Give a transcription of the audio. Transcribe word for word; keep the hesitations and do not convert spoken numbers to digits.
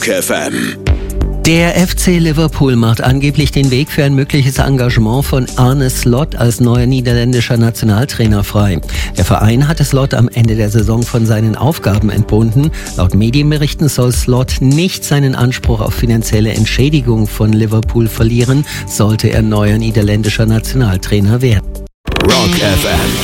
F M. Der F C Liverpool macht angeblich den Weg für ein mögliches Engagement von Arne Slot als neuer niederländischer Nationaltrainer frei. Der Verein hatte Slot am Ende der Saison von seinen Aufgaben entbunden. Laut Medienberichten soll Slot nicht seinen Anspruch auf finanzielle Entschädigung von Liverpool verlieren, sollte er neuer niederländischer Nationaltrainer werden. Rock F M.